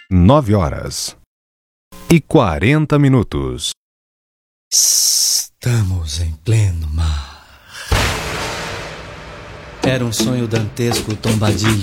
9h40. Estamos em pleno mar. Era um sonho dantesco, Tombadilho.